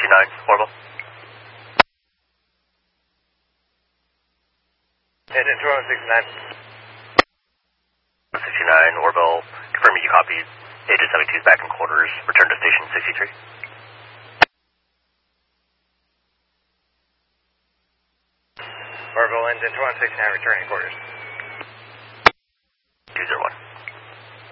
Orville. Engine 2169. 69, Orville, confirming you copied. Agent 72 is back in quarters. Return to station 63. Orville, engine 2169, returning quarters.